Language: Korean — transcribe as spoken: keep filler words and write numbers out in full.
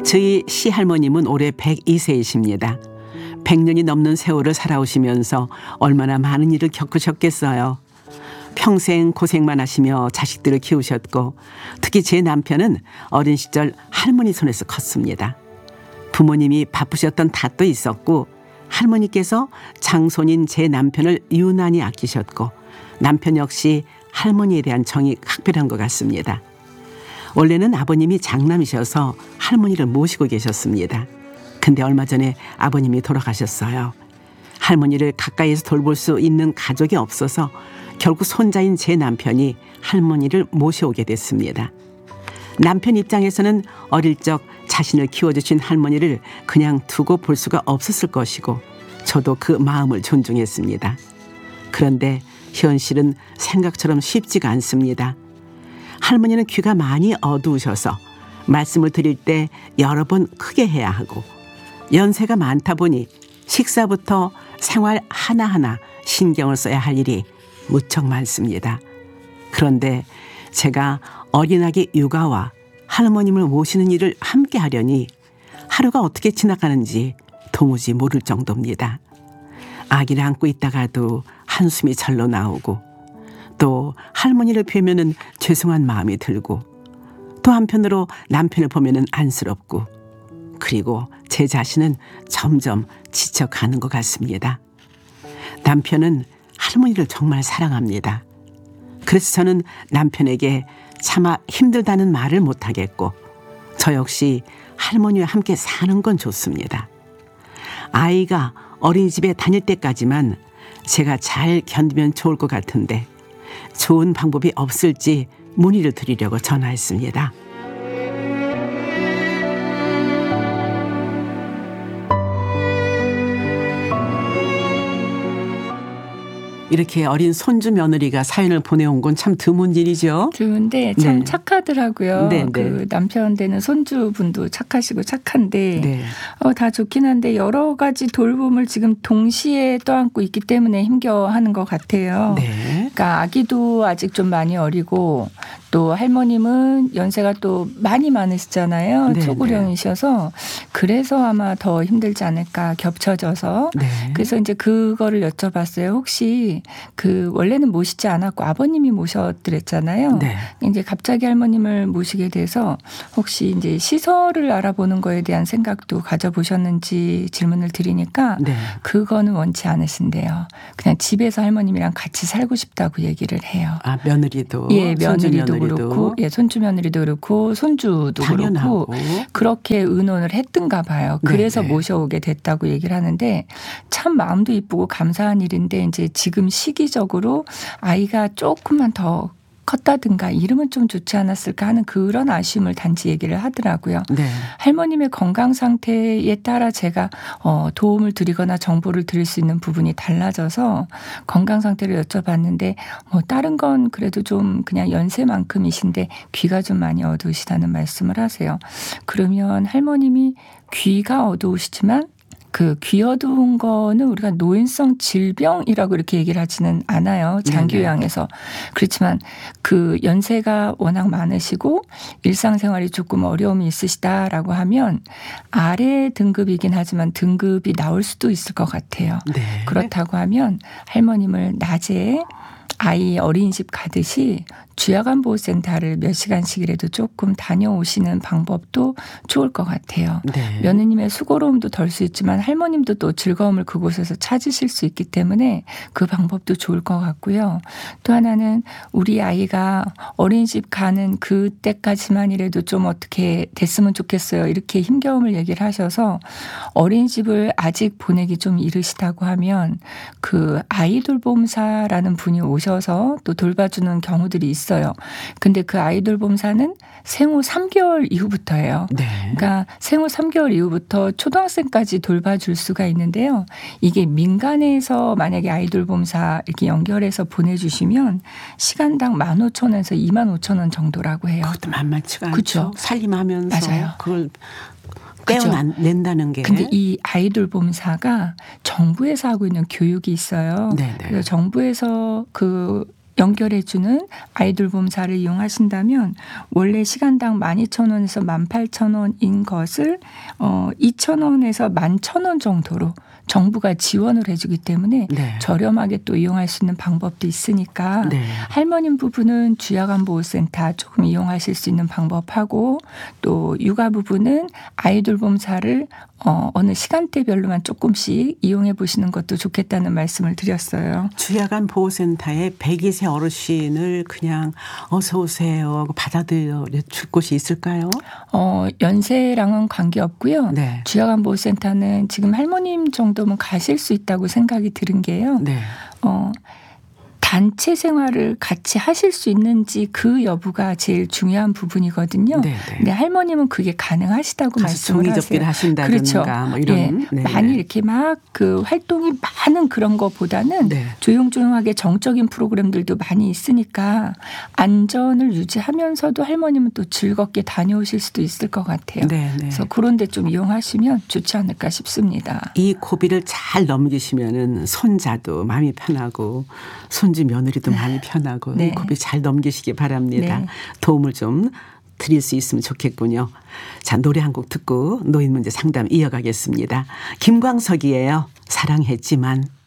저희 시할머님은 올해 백이 세이십니다. 백 년이 넘는 세월을 살아오시면서 얼마나 많은 일을 겪으셨겠어요. 평생 고생만 하시며 자식들을 키우셨고 특히 제 남편은 어린 시절 할머니 손에서 컸습니다. 부모님이 바쁘셨던 탓도 있었고 할머니께서 장손인 제 남편을 유난히 아끼셨고 남편 역시 할머니에 대한 정이 각별한 것 같습니다. 원래는 아버님이 장남이셔서 할머니를 모시고 계셨습니다. 근데 얼마 전에 아버님이 돌아가셨어요. 할머니를 가까이에서 돌볼 수 있는 가족이 없어서 결국 손자인 제 남편이 할머니를 모셔오게 됐습니다. 남편 입장에서는 어릴 적 자신을 키워주신 할머니를 그냥 두고 볼 수가 없었을 것이고 저도 그 마음을 존중했습니다. 그런데 현실은 생각처럼 쉽지가 않습니다. 할머니는 귀가 많이 어두우셔서 말씀을 드릴 때 여러 번 크게 해야 하고 연세가 많다 보니 식사부터 생활 하나하나 신경을 써야 할 일이 무척 많습니다. 그런데 제가 어린아기 육아와 할머님을 모시는 일을 함께 하려니 하루가 어떻게 지나가는지 도무지 모를 정도입니다. 아기를 안고 있다가도 한숨이 절로 나오고 또 할머니를 뵈면은 죄송한 마음이 들고 또 한편으로 남편을 보면은 안쓰럽고 그리고 제 자신은 점점 지쳐가는 것 같습니다. 남편은 할머니를 정말 사랑합니다. 그래서 저는 남편에게 차마 힘들다는 말을 못하겠고 저 역시 할머니와 함께 사는 건 좋습니다. 아이가 어린이집에 다닐 때까지만 제가 잘 견디면 좋을 것 같은데 좋은 방법이 없을지 문의를 드리려고 전화했습니다. 이렇게 어린 손주 며느리가 사연을 보내온 건 참 드문 일이죠. 드문데 참 네. 착하더라고요. 네, 네. 그 남편 되는 손주분도 착하시고 착한데 네. 어, 다 좋긴 한데 여러 가지 돌봄을 지금 동시에 떠안고 있기 때문에 힘겨워하는 것 같아요. 네. 그러니까 아기도 아직 좀 많이 어리고 또 할머님은 연세가 또 많이 많으시잖아요. 네, 초고령이셔서 그래서 아마 더 힘들지 않을까 겹쳐져서. 네. 그래서 이제 그거를 여쭤봤어요. 혹시 그 원래는 모시지 않았고 아버님이 모셨더랬잖아요. 네. 이제 갑자기 할머님을 모시게 돼서 혹시 이제 시설을 알아보는 거에 대한 생각도 가져보셨는지 질문을 드리니까 네. 그거는 원치 않으신데요. 그냥 집에서 할머님이랑 같이 살고 싶다고 얘기를 해요. 아, 며느리도. 예, 며느리도 며느리도. 그렇고, 예, 손주 며느리도 그렇고, 손주도 당연하고. 그렇고, 그렇게 의논을 했던가 봐요. 그래서 네네. 모셔오게 됐다고 얘기를 하는데 참 마음도 이쁘고 감사한 일인데 이제 지금 시기적으로 아이가 조금만 더 컸다든가 이러면 좀 좋지 않았을까 하는 그런 아쉬움을 단지 얘기를 하더라고요. 네. 할머님의 건강 상태에 따라 제가 어, 도움을 드리거나 정보를 드릴 수 있는 부분이 달라져서 건강 상태를 여쭤봤는데 뭐 다른 건 그래도 좀 그냥 연세만큼이신데 귀가 좀 많이 어두우시다는 말씀을 하세요. 그러면 할머님이 귀가 어두우시지만 그 귀 어두운 거는 우리가 노인성 질병이라고 이렇게 얘기를 하지는 않아요. 장기요양에서. 그렇지만 그 연세가 워낙 많으시고 일상생활이 조금 어려움이 있으시다라고 하면 아래 등급이긴 하지만 등급이 나올 수도 있을 것 같아요. 네. 그렇다고 하면 할머님을 낮에 아이 어린이집 가듯이 주야간보호센터를 몇 시간씩이라도 조금 다녀오시는 방법도 좋을 것 같아요. 네. 며느님의 수고로움도 덜 수 있지만 할머님도 또 즐거움을 그곳에서 찾으실 수 있기 때문에 그 방법도 좋을 것 같고요. 또 하나는 우리 아이가 어린이집 가는 그때까지만이라도 좀 어떻게 됐으면 좋겠어요. 이렇게 힘겨움을 얘기를 하셔서 어린이집을 아직 보내기 좀 이르시다고 하면 그 아이돌봄사라는 분이 오셔서 또 돌봐주는 경우들이 있어요. 있어요. 근데 그 아이돌 봄사는 생후 삼 개월 이후부터예요. 네. 그러니까 생후 삼 개월 이후부터 초등학생까지 돌봐줄 수가 있는데요. 이게 민간에서 만약에 아이돌 봄사 이렇게 연결해서 보내주시면 시간당 만 오천 원에서 이만 오천 원 정도라고 해요. 그것도 만만치가 않죠. 그쵸? 살림하면서 맞아요. 그걸 그쵸? 떼어낸다는 게. 근데 이 아이돌 봄사가 정부에서 하고 있는 교육이 있어요. 네네. 그래서 정부에서 그 연결해주는 아이돌 보험사를 이용하신다면 원래 시간당 만 이천 원에서 만 팔천 원인 것을 어 이천 원에서 만 천 원 정도로 정부가 지원을 해주기 때문에 네. 저렴하게 또 이용할 수 있는 방법도 있으니까 네. 할머님 부부는 주야간보호센터 조금 이용하실 수 있는 방법하고 또 육아 부부는 아이돌 보험사를 어, 어느 시간대별로만 조금씩 이용해 보시는 것도 좋겠다는 말씀을 드렸어요. 주야간 보호센터에 백이 세 어르신을 그냥 어서 오세요 하고 받아들여 줄 곳이 있을까요? 어, 연세랑은 관계없고요. 네. 주야간보호센터는 지금 할머님 정도면 가실 수 있다고 생각이 드는 게요. 네. 어, 단체 생활을 같이 하실 수 있는지 그 여부가 제일 중요한 부분이거든요. 네, 네. 근데 할머님은 그게 가능하시다고 가서 말씀을 종이 접기를 하세요. 하신다든가 그렇죠. 뭐 이런. 예, 네, 많이 네. 이렇게 막 그 활동이 많은 그런 것보다는 네. 조용조용하게 정적인 프로그램들도 많이 있으니까 안전을 유지하면서도 할머님은 또 즐겁게 다녀오실 수도 있을 것 같아요. 네, 네. 그래서 그런 데 좀 이용하시면 좋지 않을까 싶습니다. 이 고비를 잘 넘기시면은 손자도 마음이 편하고 손주 며느리도 마음이 편하고 네. 이 고비 잘 넘기시기 바랍니다. 네. 도움을 좀 드릴 수 있으면 좋겠군요. 자, 노래 한 곡 듣고 노인 문제 상담 이어가겠습니다. 김광석이에요. 사랑했지만.